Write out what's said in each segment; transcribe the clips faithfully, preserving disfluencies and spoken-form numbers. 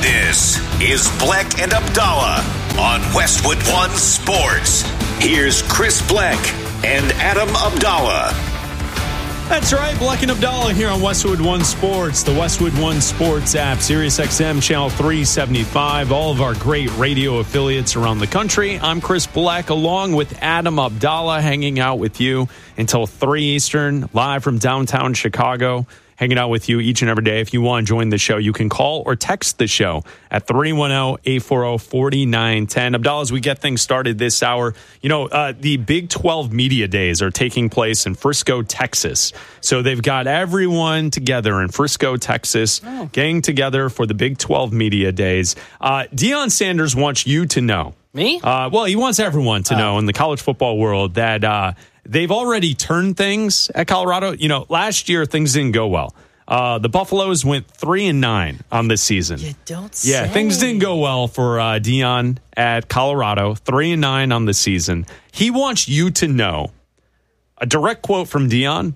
This is Bleck and Abdallah on Westwood One Sports. Here's Chris Bleck and Adam Abdallah. That's right, Bleck and Abdallah here on Westwood One Sports, the Westwood One Sports app, Sirius X M Channel three seventy-five, all of our great radio affiliates around the country. I'm Chris Bleck, along with Adam Abdallah, hanging out with you until three Eastern, live from downtown Chicago. Hanging out with you each and every day. If you want to join the show, you can call or text the show at three one zero, eight four zero, four nine one zero. Abdallah, as we get things started this hour, you know, uh, the Big twelve Media Days are taking place in Frisco, Texas. So they've got everyone together in Frisco, Texas, oh. getting together for the Big twelve Media Days. Uh, Deion Sanders wants you to know. Me? Uh, well, he wants everyone to oh. know in the college football world that uh, they've already turned things at Colorado. You know, last year things didn't go well. Uh, the Buffaloes went three and nine on this season. You don't say. Yeah, things didn't go well for uh, Deion at Colorado. Three and nine on the season. He wants you to know. A direct quote from Deion.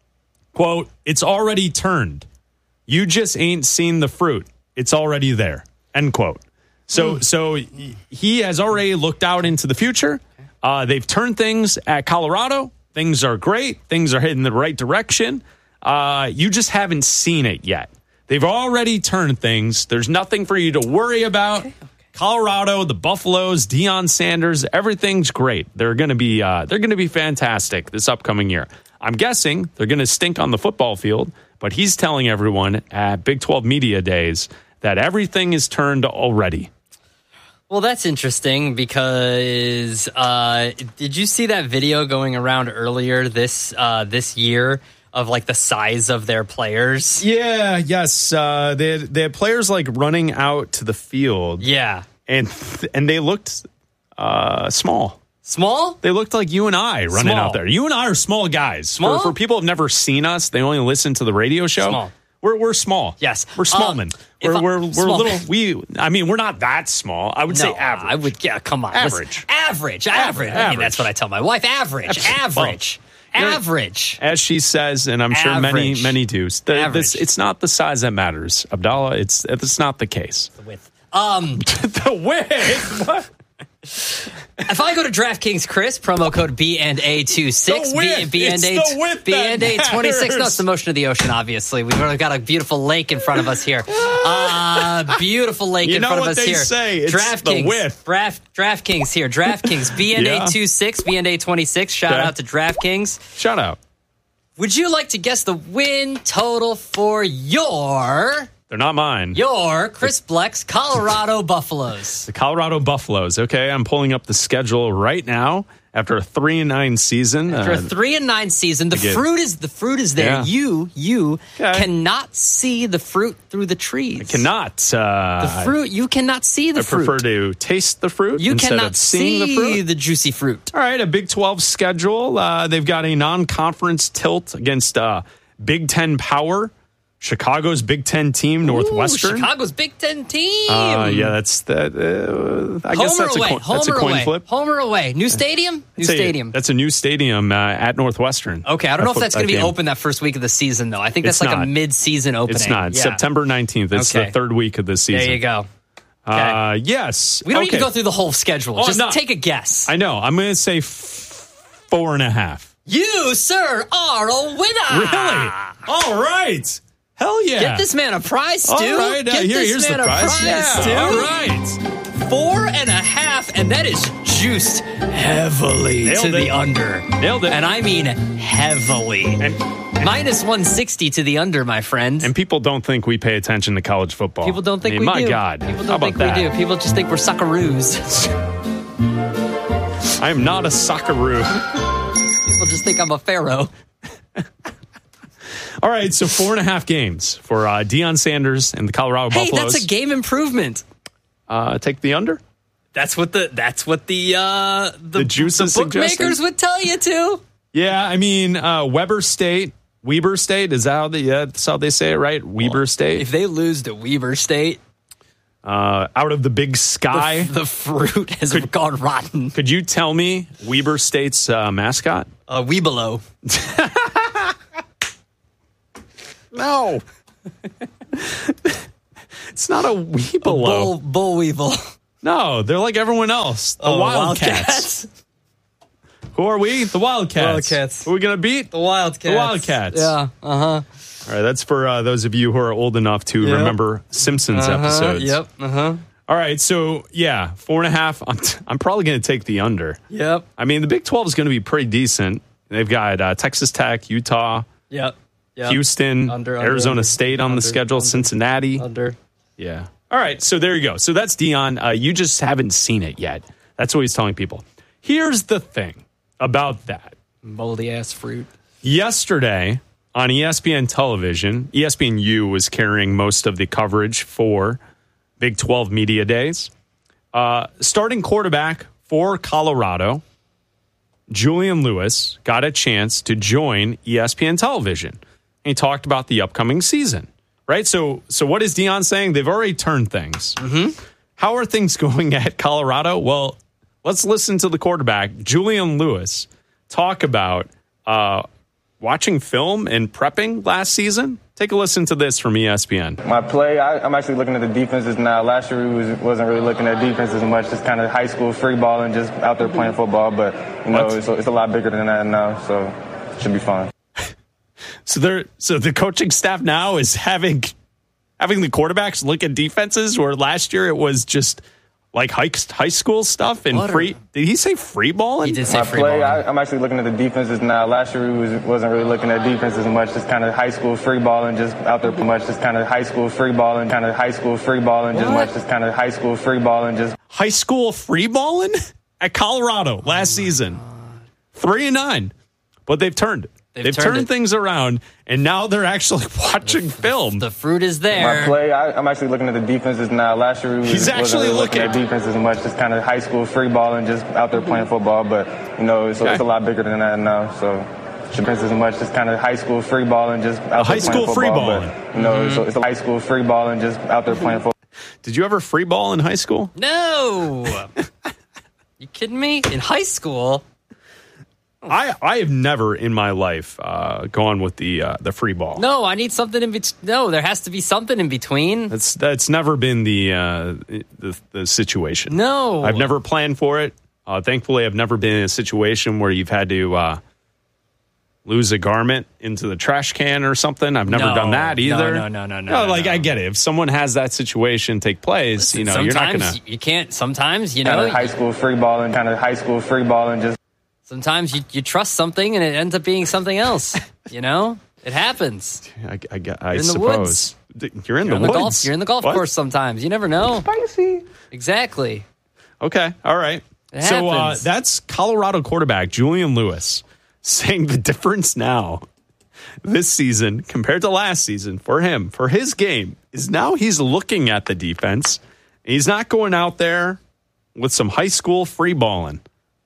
Quote, "It's already turned. You just ain't seen the fruit. It's already there." End quote. So, mm. so he has already looked out into the future. Uh, they've turned things at Colorado. Things are great. Things are heading in the right direction. Uh, you just haven't seen it yet. They've already turned things. There's nothing for you to worry about. Okay, okay. Colorado, the Buffaloes, Deion Sanders, everything's great. They're going to be uh, they're going to be fantastic this upcoming year. I'm guessing they're going to stink on the football field, but he's telling everyone at Big twelve Media Days that everything is turned already. Well, that's interesting because uh, did you see that video going around earlier this uh, this year of like the size of their players? Yeah, yes. Uh, they had, they had players like running out to the field. Yeah, and and they looked uh, small. Small? They looked like you and I running small. out there. You and I are small guys. Small? For, for people who have never seen us, they only listen to the radio show. Small. We're we're small. Yes, we're small men. Uh, we're we're we're small. little. We. I mean, we're not that small. I would no, say average. I would. Yeah, come on. Average. Listen, average. Average. I mean, that's what I tell my wife. Average. Average. Well, average. As she says, and I'm sure average. many many do. The, this, it's not the size that matters, Abdallah. It's it's not the case. The width. Um, the width. What? If I go to DraftKings, Chris, promo code B and A twenty-six, B, B and A, B and A twenty-six. No, it's the motion of the ocean, obviously. We've got a beautiful lake in front of us here. Uh, beautiful lake you in front of us here. here. You know what they say, it's DraftKings, the width. Draft, DraftKings here. DraftKings, B and A twenty-six, B and A twenty-six. Shout okay. out to DraftKings. Shout out. Would you like to guess the win total for your... They're not mine. Your Chris Bleck's Colorado Buffaloes. The Colorado Buffaloes. Okay, I'm pulling up the schedule right now. After a three and nine season, after uh, a three and nine season, the get, fruit is the fruit is there. Yeah. You you okay. cannot see the fruit through the trees. I cannot. Uh, the fruit you cannot see the I fruit. I prefer to taste the fruit. You instead cannot of seeing see the fruit. the juicy fruit. All right, a Big twelve schedule. Uh, they've got a non-conference tilt against uh, Big Ten power. Chicago's Big Ten team, Northwestern. Ooh, Chicago's Big Ten team. Uh, yeah, that's that. Uh, I Homer guess that's away. a coin, Homer that's a coin away. flip. Homer away. New stadium. New stadium. That's a new stadium uh, at Northwestern. Okay, I don't know if that's going to be game. open that first week of the season, though. I think that's it's like not. a mid-season opening. It's not. Yeah. September nineteenth. It's okay. the third week of the season. There you go. Okay. Uh, yes. We don't okay. need to go through the whole schedule. Oh, Just no. take a guess. I know. I'm going to say f- four and a half. You, sir, are a winner. Really? All right. Hell yeah. Get this man a prize, Stu. All right. Uh, Get here, this here's man the a prize. prize, yeah. Stu. All right. Four and a half, and that is juiced heavily Nailed to it. the under. Nailed it. And I mean heavily. And, and Minus one sixty to the under, my friend. And people don't think we pay attention to college football. People don't think I mean, we my do. My God. People How don't about think that? we do. People just think we're suckaroos. I am not a socceroo. People just think I'm a pharaoh. All right, so four and a half games for uh, Deion Sanders and the Colorado hey, Buffaloes. Hey, that's a game improvement. Uh, take the under. That's what the that's what the uh, the, the juices the bookmakers suggesting? would tell you to. Yeah, I mean uh, Weber State, Weber State is that how they yeah, that's how they say it, right? Weber well, State. If they lose to Weber State, uh, out of the big sky, the, the fruit has could, gone rotten. Could you tell me Weber State's uh, mascot? Uh, Weebelo. No. It's not a Weeblo. Bull, bull weevil. No, they're like everyone else. The Oh, Wildcats. Who are we? The Wildcats. Wildcats. Who are we going to beat? The Wildcats. The Wildcats. Yeah. Uh huh. All right, that's for uh, those of you who are old enough to Yep. remember Simpsons Uh-huh. episodes. Yep. Uh huh. All right, so yeah, four and a half. I'm, t- I'm probably going to take the under. Yep. I mean, the Big twelve is going to be pretty decent. They've got uh, Texas Tech, Utah, Yep. Yep. Houston, Under, under, Arizona under. State on Under, the schedule, under. Cincinnati. Under. Yeah. All right, so there you go. So that's Dion. Uh, you just haven't seen it yet. That's what he's telling people. Here's the thing about that. Moldy ass fruit. Yesterday on E S P N television, E S P N U was carrying most of the coverage for Big twelve Media Days. Uh, starting quarterback for Colorado, Julian Lewis, got a chance to join E S P N television. And he talked about the upcoming season, right? So, so what is Dion saying? They've already turned things. Mm-hmm. How are things going at Colorado? Well, let's listen to the quarterback, Julian Lewis, talk about uh, watching film and prepping last season. Take a listen to this from E S P N. My play, I, I'm actually looking at the defenses now. Last year we was, wasn't really looking at defenses as much, just kind of high school free ball and just out there playing football. But, you know, it's, it's a lot bigger than that now, so it should be fun. So they're so the coaching staff now is having having the quarterbacks look at defenses, where last year it was just like high, high school stuff and What free. are- Did he say free balling? He did say My free play, ball. I, I'm actually looking at the defenses now. Last year we was, wasn't really looking at defenses as much, just kind of high school free ball and just out there pretty much, just kind of high school free ball and kind of high school free ball and just What? much, just kind of high school free ball and just. High school free balling at Colorado last season, three and nine, but they've turned it. They've They've, turned turned it. things around, and now they're actually watching film. The fruit is My there. play, I, I'm actually looking at the defenses now. Last year we was, He's actually wasn't really looking looking. at defenses as much, just kind of high school free ball and just out there playing football. But, you know, it's, Okay. it's a lot bigger than that now, so. Defenses as much, just kind of high school free ball and just out high there school playing free football. balling. But, you know, it's, it's a high school free ball and just out there playing football. Did you ever free ball in high school? No. You kidding me? In high school? I, I have never in my life uh, gone with the uh, the free ball. No, I need something in between. No, there has to be something in between. That's that's never been the uh, the, the situation. No. I've never planned for it. Uh, thankfully, I've never been in a situation where you've had to uh, lose a garment into the trash can or something. I've never No. done that either. No, no, no, no, no, no, like no. I get it. If someone has that situation take place, you know, you're not sometimes gonna. you can't. Sometimes you Kind know. of high school free ball and kind of high school free ball and just. Sometimes you, you trust something and it ends up being something else. You know, it happens. I, I, I in the suppose woods. you're in You're the in the woods. golf. You're in the golf What? course sometimes. You never know. Spicy. Exactly. Okay. All right. It so uh, happens. that's Colorado quarterback Julian Lewis saying the difference now this season compared to last season for him, for his game, is now he's looking at the defense. He's not going out there with some high school free balling.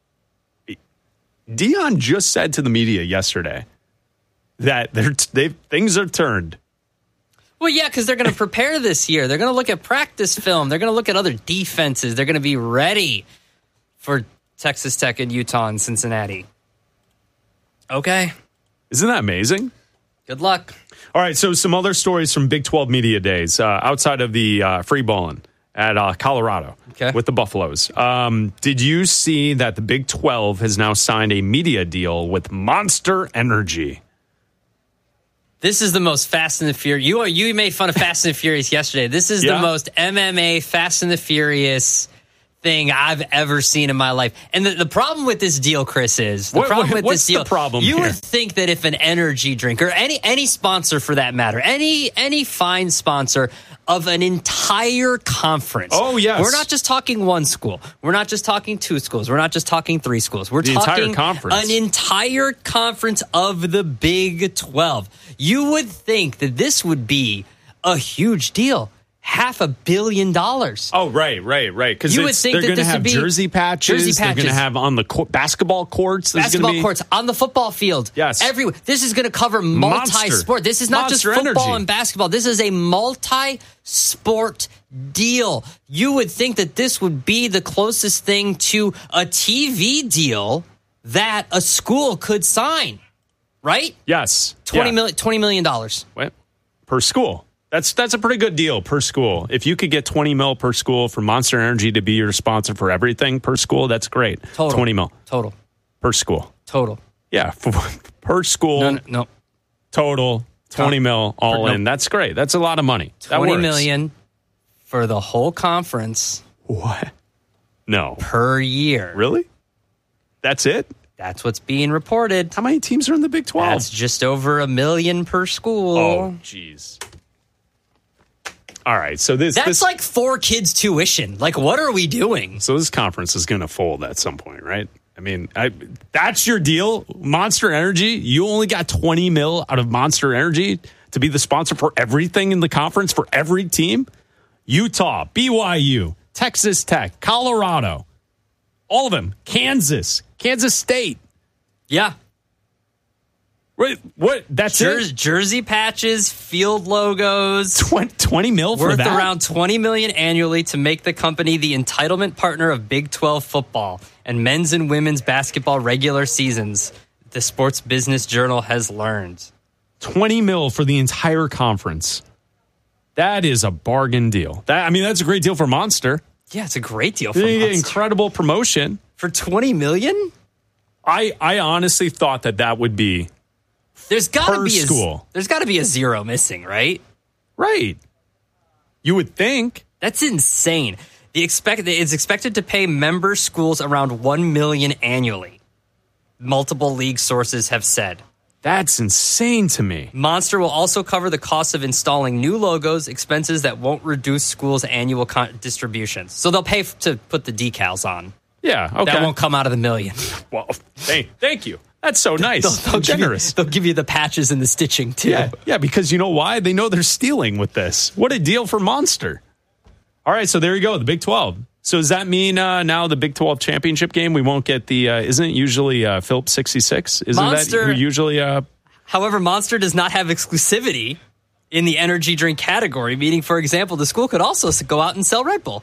Dion just said to the media yesterday that they're, they've, things are turned. Well, yeah, because they're going to prepare this year. They're going to look at practice film. They're going to look at other defenses. They're going to be ready for Texas Tech and Utah and Cincinnati. Okay. Isn't that amazing? Good luck. All right, so some other stories from Big twelve Media Days uh, outside of the uh, free balling at uh, Colorado Okay. with the Buffaloes. Um, did you see that the Big twelve has now signed a media deal with Monster Energy? This is the most Fast and the Furious. You, are, you made fun of Fast and the Furious yesterday. This is Yeah. the most M M A Fast and the Furious thing I've ever seen in my life. And the, the problem with this deal, Chris, is the What- problem what- with what's this deal. the problem you here? would think that if an energy drink or any any sponsor for that matter, any any fine sponsor of an entire conference. Oh, yes. We're not just talking one school. We're not just talking two schools. We're not just talking three schools. We're The entire talking conference. an entire conference of the Big twelve. You would think that this would be a huge deal. Half a billion dollars. Oh, right, right, right. Because You would think they're that going to this would have be jersey patches. jersey They're going to patches. have on the court, basketball courts. There's Basketball gonna be, courts on the football field. Yes. Everywhere. This is going to cover multi-sport. This is not Monster just football Energy. and basketball. This is a multi-sport deal. You would think that this would be the closest thing to a T V deal that a school could sign, right? Yes. twenty yeah. million, twenty million dollars. What? Per school. That's that's a pretty good deal per school. If you could get twenty mil per school for Monster Energy to be your sponsor for everything per school, that's great. Total. twenty mil. Total. Per school. Total. Yeah, for, per school. No, no, no. Total, twenty mil all per, in. no. That's great. That's a lot of money. That twenty works. million for the whole conference. What? No. Per year. Really? That's it? That's what's being reported. How many teams are in the Big twelve? That's just over a million per school. Oh, jeez. All right, so this... That's this, like four kids' tuition. Like, what are we doing? So this conference is going to fold at some point, right? I mean, I, that's your deal? Monster Energy? You only got twenty mil out of Monster Energy to be the sponsor for everything in the conference, for every team? Utah, B Y U, Texas Tech, Colorado, all of them. Kansas, Kansas State. Yeah. Wait, what? That's Jer- it? Jersey patches, field logos. twenty, twenty mil for worth that? around twenty million annually to make the company the entitlement partner of Big twelve football and men's and women's basketball regular seasons. The Sports Business Journal has learned. twenty mil for the entire conference. That is a bargain deal. That I mean, that's a great deal for Monster. Yeah, it's a great deal for They get Monster. incredible promotion. For twenty million? I I honestly thought that that would be There's got to per be a, school. There's got to be a zero missing, right? right. You would think. That's insane. The expect it's expected to pay member schools around one million annually. Multiple league sources have said. That's insane to me. Monster will also cover the cost of installing new logos, expenses that won't reduce schools' annual con- distributions. So they'll pay f- to put the decals on. Yeah, okay. That won't come out of the million. Well, thank, thank you. That's so nice. They'll, they'll generous. Give you, they'll give you the patches and the stitching, too. Yeah, yeah, because you know why? They know they're stealing with this. What a deal for Monster. All right, so there you go, the Big twelve. So does that mean uh, now the Big twelve championship game, we won't get the, uh, isn't it usually uh, Phillips sixty-six? Isn't Monster, that who usually... Uh, However, Monster does not have exclusivity in the energy drink category, meaning, for example, the school could also go out and sell Red Bull.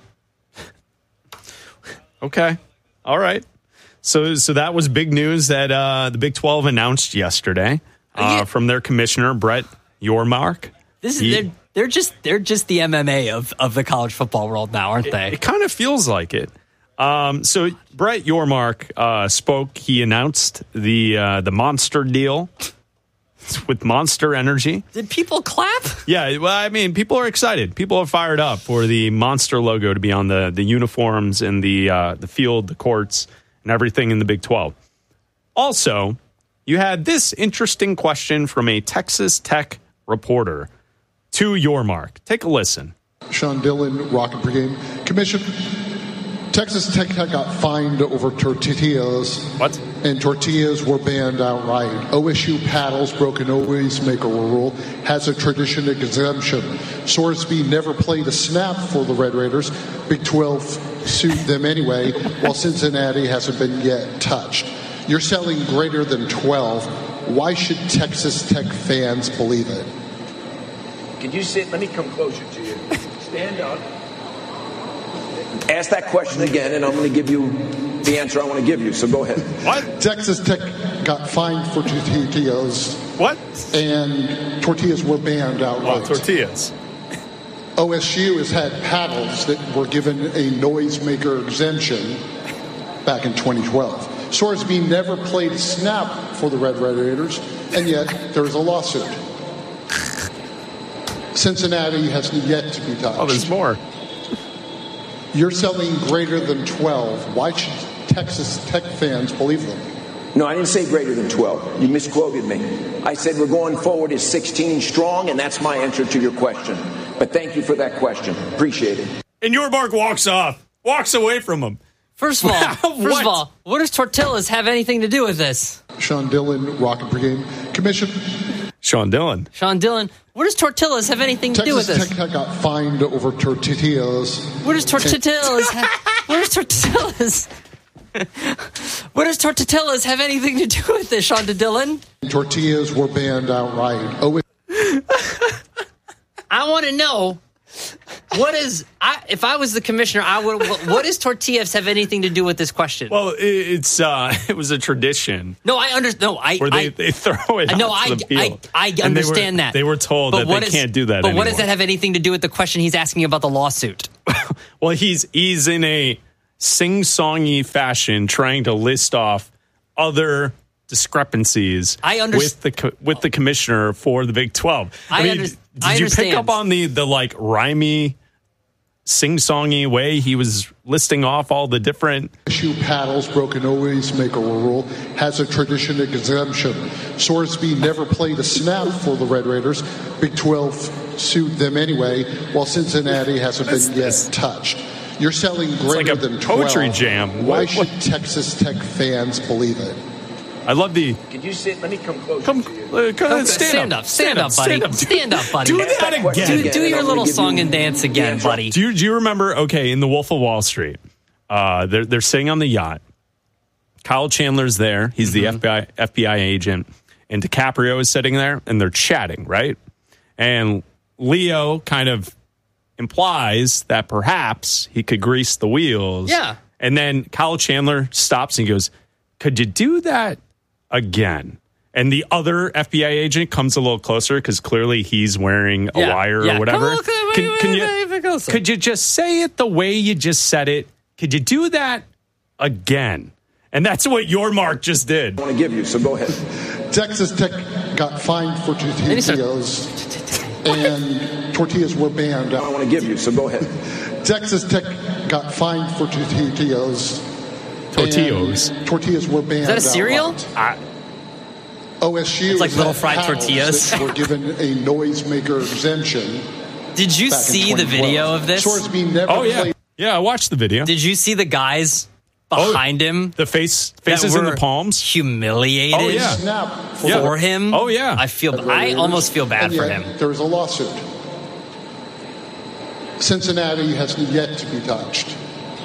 Okay. All right. So so that was big news that uh, the Big twelve announced yesterday uh, Yeah. from their commissioner, Brett Yormark. This is He- they're, they're just they're just the M M A of, of the college football world now, aren't they? It kind of feels like it. Um, so Brett Yormark uh, spoke. He announced the uh, the Monster deal with Monster Energy. Did people clap? Yeah, well, I mean, people are excited. People are fired up for the Monster logo to be on the, the uniforms and the uh, the field, the courts, and everything in the Big twelve. Also, you had this interesting question from a Texas Tech reporter to Yormark. Take a listen. Sean Dillon, Rocket Brigade. Commission, Texas Tech got fined over tortillas. What? And tortillas were banned outright. O S U paddles broke an always maker rule, has a tradition exemption. Sorsby never played a snap for the Red Raiders. Big twelve sued them anyway, while Cincinnati hasn't been yet touched. You're selling greater than twelve. Why should Texas Tech fans believe it? Can you sit? Let me come closer to you. Stand up. Ask that question again, and I'm going to give you the answer I want to give you. So go ahead. What? Texas Tech got fined for tortillas, What? and tortillas were banned outright. Oh, tortillas. O S U has had paddles that were given a noisemaker exemption back in twenty twelve. Sorsby never played a snap for the Red Raiders, and yet there's a lawsuit. Cincinnati has yet to be touched. Oh, there's more. You're selling greater than twelve. Why should Texas Tech fans believe them? No, I didn't say greater than twelve. You misquoted me. I said we're going forward as sixteen strong, and that's my answer to your question. But thank you for that question. Appreciate it. And Yormark walks off, walks away from him. First of all, first What? of all, what does tortillas have anything to do with this? Sean Dillon, Rocket Brigade. Commission, Sean Dillon. Sean Dillon, what does tortillas have anything to do with Texas this? Tech got fined over tortillas. What does tortillas have? What does tortillas? What does tortillas have anything to do with this, Sean Dillon? Tortillas were banned outright. Oh, I want to know What is, I, if I was the commissioner, I would, what, what does tortillas have anything to do with this question? Well, it, it's uh, it was a tradition. No, I understand. No, I, where they, I, they throw it. No, out I, to the field. I, I And understand they were, that. They were told but that they is, can't do that. But anymore. what does that have anything to do with the question he's asking about the lawsuit? Well, he's he's in a sing-songy fashion trying to list off other discrepancies I under- with the co- with the commissioner for the Big twelve. I, I mean, under- did I you understand. pick up on the the like rhymey, sing-songy way he was listing off all the different? O S U paddles broken always make a rule, has a tradition exemption. Sorsby never played a snap for the Red Raiders. Big twelve sued them anyway, while Cincinnati hasn't been yet touched. You're selling greater like a than twelve. poetry jam. Why What- should what- Texas Tech fans believe it? I love the Could you sit? Let me come close. come, uh, come stand, stand up, up, stand up, buddy. stand up, Stand up, buddy. Do that again. Do, do your little song and dance again, buddy. Do you, do you remember, okay, in The Wolf of Wall Street, uh, they're, they're sitting on the yacht. Kyle Chandler's there. He's the Mm-hmm. F B I, F B I agent. And DiCaprio is sitting there, and they're chatting, right? And Leo kind of implies that perhaps he could grease the wheels. Yeah. And then Kyle Chandler stops and goes, could you do that again? And the other F B I agent comes a little closer because clearly he's wearing a Yeah, wire yeah. or whatever. Come on, come on, Can, can wait, wait, you, wait, could you just say it the way you just said it? Could you do that again? And that's what your Mark just did. I want to give you, so go ahead. Texas Tech got fined for he started- tortillas, and tortillas were banned. I want to give you, so go ahead. Texas Tech got fined for tortillas. Tortillas. and Tortillas were banned. Is that a cereal? outright. I, O S U It's like had little fried paddles tortillas. that were given a noisemaker exemption. Did you back in see the twenty twelve. video of this? Sorsby never oh, yeah. played. Yeah, I watched the video. Did you see the guys behind him The face that faces in were the palms. humiliated Oh, yeah. Snap for Yeah. for him? Oh, yeah. I feel. I almost feel bad and for yet him. There was a lawsuit. Cincinnati has yet to be touched.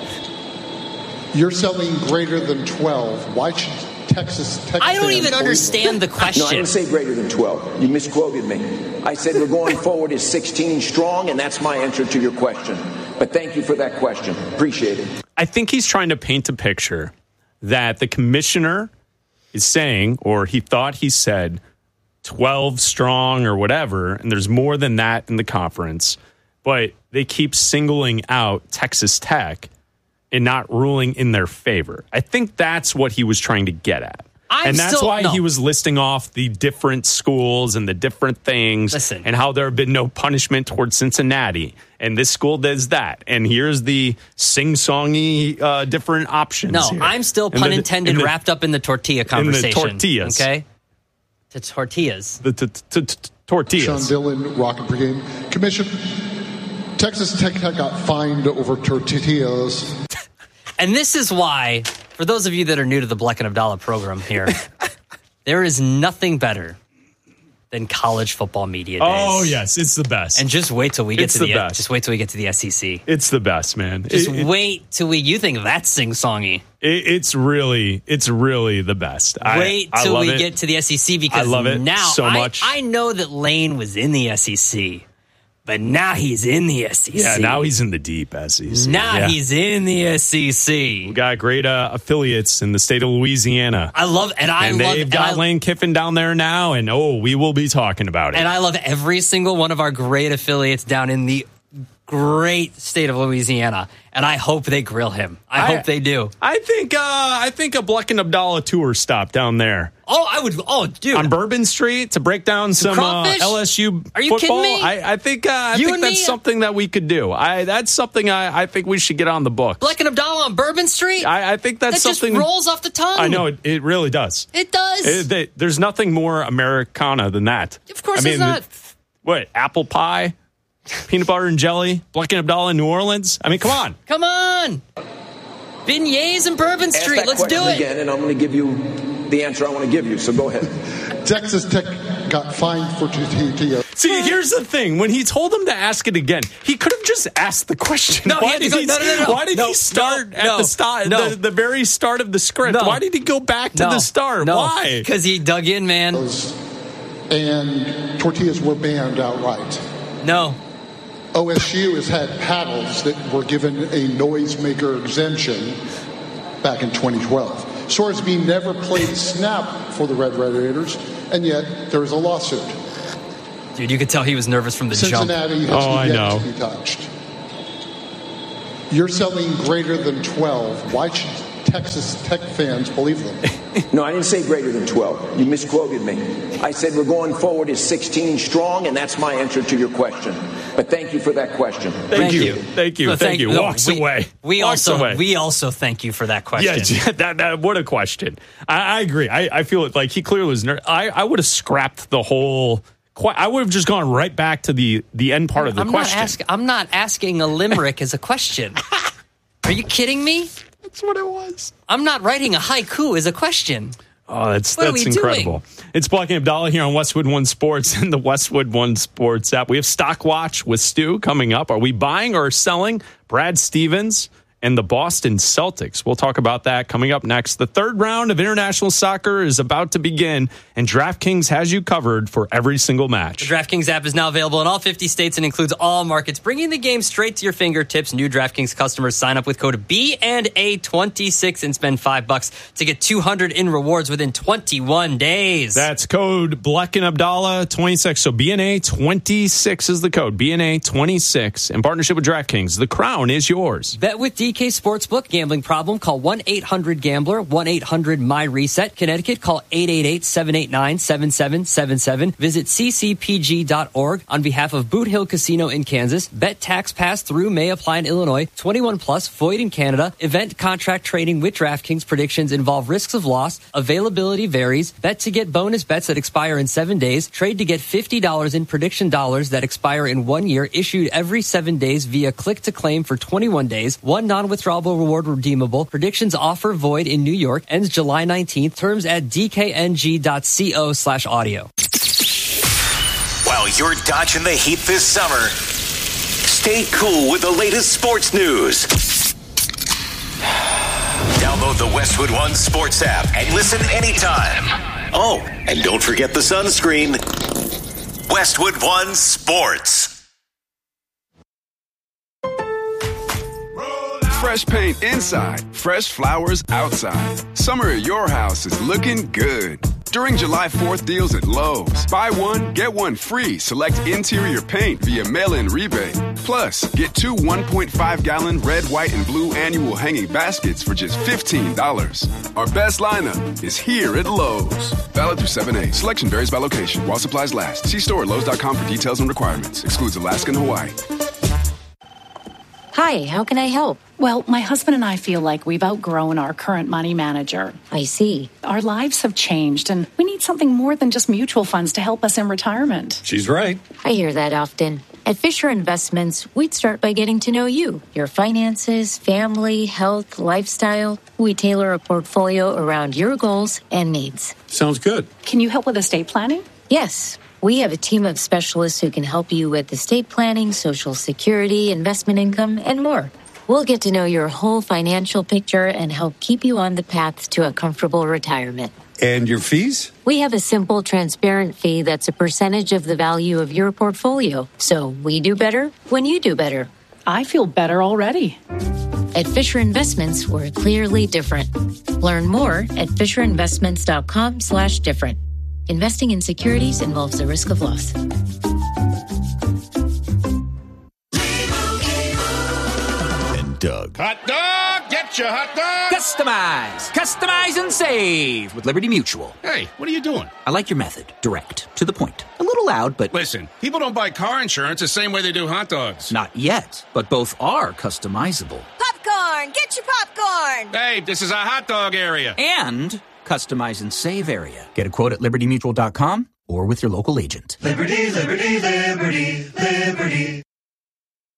You're selling greater than twelve. Why should Texas Tech I don't fans even believe understand the No, I question. didn't say greater than twelve. You misquoted me. I said we're going forward as sixteen strong, and that's my answer to your question. But thank you for that question. Appreciate it. I think he's trying to paint a picture that the commissioner is saying, or he thought he said, twelve strong or whatever, and there's more than that in the conference, but they keep singling out Texas Tech and not ruling in their favor. I think that's what he was trying to get at. I'm and that's still- why no. he was listing off the different schools and the different things Listen. and how there have been no punishment towards Cincinnati. And this school does that. And here's the sing-songy uh, different options. No, here. I'm still, And pun the- intended, and the- wrapped up in the tortilla conversation. tortillas. Okay? To tortillas. The t- t- t- Sean tortillas. Dillon, Rocket Brigade. Commission, Texas Tech got fined over tortillas. And this is why, for those of you that are new to the Bleck and Abdallah program here, there is nothing better than college football media days. Oh, yes. It's the best. And just wait till we get It's to the the, best. just wait till we get to the S E C. it's the best, man. Just It- it- wait till we you think that's sing-songy. it- it's really, it's really the best. Wait I, I till love we it. get to the S E C because I love it now so I- much. I, know that Lane was in the S E C, but now he's in the S E C. Yeah, now he's in the deep S E C. now Yeah. he's in the S E C. We got great uh, affiliates in the state of Louisiana. I love and I and love they've and got I- Lane Kiffin down there now, and oh, we will be talking about it. And I love every single one of our great affiliates down in the great state of Louisiana. And I hope they grill him. I, I- hope they do. I think uh, I think a Bleck and Abdallah tour stop down there Oh, I would. Oh, dude. on Bourbon Street to break down some uh, crawfish? L S U Are you football. kidding me? I, I think uh, I You think and that's me? something that we could do. I that's something I, I think we should get on the book. Bleck and Abdallah on Bourbon Street? I, I think that's that something just rolls off the tongue. I know it, it really does. It does. It- they- there's nothing more Americana than that. Of course I there's mean, not. What apple pie, peanut butter and jelly, Bleck and Abdallah in New Orleans? I mean, come on. Come on. Beignets and Bourbon Ask Street. that Let's do question it. again, and I'm going to give you the answer I want to give you. So go ahead. Texas Tech got fined for tortillas. See, here's the thing. When he told him to ask it again, he could have just asked the question. No, he why had to did go- he, no, no, no, no. Why did No, he start no, at no, the start, no. the, the very start of the script? No. Why did he go back to No, the start? no, Why? Because he dug in, man. And tortillas were banned outright. No. O S U has had paddles that were given a noisemaker exemption back in twenty twelve. Sorsby never played snap for the Red Raiders, and yet there is a lawsuit. Dude, you could tell he was nervous from the Cincinnati jump. has Oh, I yet know. to be touched. You're selling greater than twelve. Why should Texas Tech fans believe them? No, I didn't say greater than twelve. You misquoted me. I said we're going forward as sixteen strong, and that's my answer to your question. But thank you for that question. Thank, Thank you. you. Thank you. No, thank, you. no, Walks we, away. We Walks also away. we also thank you for that question. Yeah, that, that what a question. I, I agree. I, I feel it like he clearly was ner- I, I would have scrapped the whole qu- I would have just gone right back to the the end part of the I'm question. Not ask, I'm not asking a limerick as a question. Are you kidding me? That's what it was. I'm not writing a haiku as a question. Oh, that's What are that's we incredible. doing? It's Black and Abdallah here on Westwood One Sports and the Westwood One Sports app. We have Stock Watch with Stu coming up. Are we buying or selling Brad Stevens and the Boston Celtics? We'll talk about that coming up next. The third round of international soccer is about to begin, and DraftKings has you covered for every single match. The DraftKings app is now available in all fifty states and includes all markets, bringing the game straight to your fingertips. New DraftKings customers sign up with code B and A twenty-six and spend five bucks to get two hundred in rewards within twenty-one days. That's code Black and Abdallah twenty-six. So B N A twenty-six is the code. B N A twenty-six in partnership with DraftKings. The crown is yours. Bet with D K Sportsbook. Gambling problem? Call one eight hundred gambler, one eight hundred M Y reset. Connecticut, call eight eight eight, seven eight nine, seven seven seven seven. Visit c c p g dot org on behalf of Boot Hill Casino in Kansas. Bet tax pass through may apply in Illinois. twenty-one plus, void in Canada. Event contract trading with DraftKings. Predictions involve risks of loss. Availability varies. Bet to get bonus bets that expire in seven days. Trade to get fifty dollars in prediction dollars that expire in one year. Issued every seven days via click to claim for twenty-one days. One non-withdrawable reward redeemable. Predictions offer void in New York. Ends July nineteenth. Terms at d k n g dot co slash audio. While you're dodging the heat this summer, stay cool with the latest sports news. Download the Westwood One Sports app and listen anytime. Oh, and don't forget the sunscreen. Westwood One Sports. Fresh paint inside, fresh flowers outside. Summer at your house is looking good. During July fourth deals at Lowe's, buy one, get one free. Select interior paint via mail-in rebate. Plus, get two one point five gallon red, white, and blue annual hanging baskets for just fifteen dollars. Our best lineup is here at Lowe's. Valid through seven eight. Selection varies by location while supplies last. See store at lowes dot com for details and requirements. Excludes Alaska and Hawaii. Hi, how can I help? Well, my husband and I feel like we've outgrown our current money manager. I see. Our lives have changed, and we need something more than just mutual funds to help us in retirement. She's right. I hear that often. At Fisher Investments, we'd start by getting to know you, your finances, family, health, lifestyle. We tailor a portfolio around your goals and needs. Sounds good. Can you help with estate planning? Yes. We have a team of specialists who can help you with estate planning, Social Security, investment income, and more. We'll get to know your whole financial picture and help keep you on the path to a comfortable retirement. And your fees? We have a simple, transparent fee that's a percentage of the value of your portfolio. So we do better when you do better. I feel better already. At Fisher Investments, we're clearly different. Learn more at fisher investments dot com slash different. Investing in securities involves the risk of loss. And Doug. Hot dog! Get your hot dog! Customize! Customize and save with Liberty Mutual. Hey, what are you doing? I like your method. Direct. To the point. A little loud, but... Listen, people don't buy car insurance the same way they do hot dogs. Not yet, but both are customizable. Popcorn! Get your popcorn! Hey, this is a hot dog area. And... customize and save area. Get a quote at liberty mutual dot com or with your local agent. Liberty, liberty, liberty, liberty.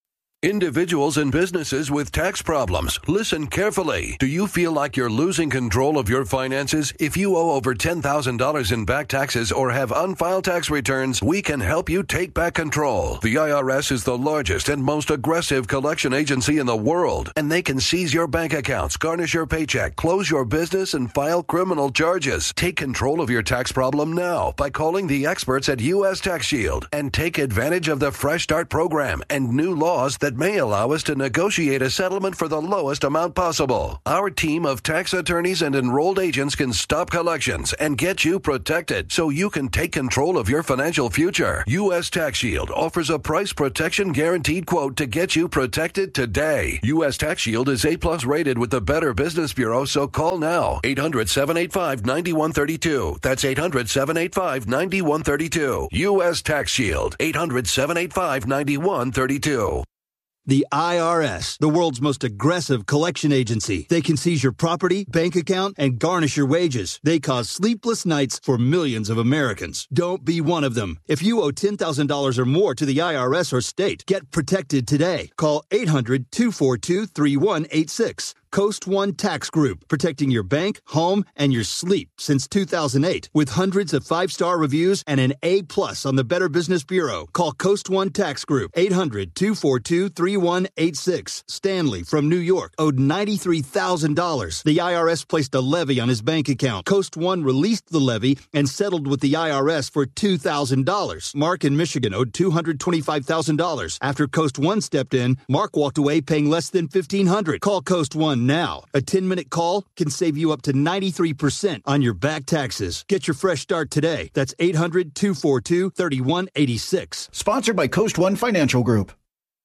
Individuals and businesses with tax problems, listen carefully. Do you feel like you're losing control of your finances? If you owe over ten thousand dollars in back taxes or have unfiled tax returns, we can help you take back control. The I R S is the largest and most aggressive collection agency in the world, and they can seize your bank accounts, garnish your paycheck, close your business, and file criminal charges. Take control of your tax problem now by calling the experts at U S Tax Shield and take advantage of the Fresh Start program and new laws that may allow us to negotiate a settlement for the lowest amount possible. Our team of tax attorneys and enrolled agents can stop collections and get you protected so you can take control of your financial future. U S Tax Shield offers a price protection guaranteed quote to get you protected today. U S Tax Shield is A plus rated with the Better Business Bureau, so call now. eight hundred, seven eight five, nine one three two. That's eight hundred, seven eight five, nine one three two. U S Tax Shield. eight hundred, seven eight five, nine one three two. The I R S, the world's most aggressive collection agency. They can seize your property, bank account, and garnish your wages. They cause sleepless nights for millions of Americans. Don't be one of them. If you owe ten thousand dollars or more to the I R S or state, get protected today. Call eight hundred, two four two, three one eight six. Coast One Tax Group, protecting your bank, home, and your sleep since two thousand eight. With hundreds of five-star reviews and an A plus on the Better Business Bureau. Call Coast One Tax Group, eight hundred, two four two, three one eight six. Stanley from New York owed ninety-three thousand dollars. The I R S placed a levy on his bank account. Coast One released the levy and settled with the I R S for two thousand dollars. Mark in Michigan owed two hundred twenty-five thousand dollars. After Coast One stepped in, Mark walked away paying less than fifteen hundred dollars. Call Coast One now. A ten-minute call can save you up to ninety-three percent on your back taxes. Get your fresh start today. That's eight hundred, two four two, three one eight six. Sponsored by Coast One Financial Group.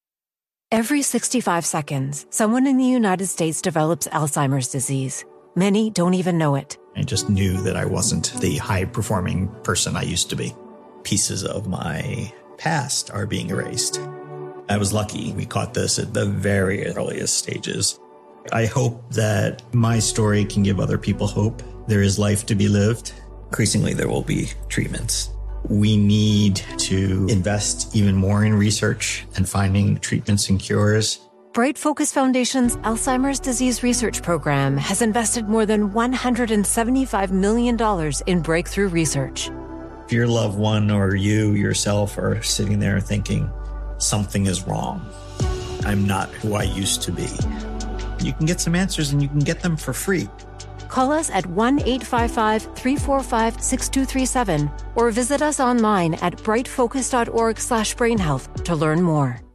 Every sixty-five seconds, someone in the United States develops Alzheimer's disease. Many don't even know it. I just knew that I wasn't the high-performing person I used to be. Pieces of my past are being erased. I was lucky. We caught this at the very earliest stages. I hope that my story can give other people hope. There is life to be lived. Increasingly, there will be treatments. We need to invest even more in research and finding treatments and cures. Bright Focus Foundation's Alzheimer's Disease Research Program has invested more than one hundred seventy-five million dollars in breakthrough research. If your loved one or you yourself are sitting there thinking, something is wrong, I'm not who I used to be, you can get some answers and you can get them for free. Call us at one eight five five, three four five, six two three seven or visit us online at brightfocus dot org slash brain health to learn more.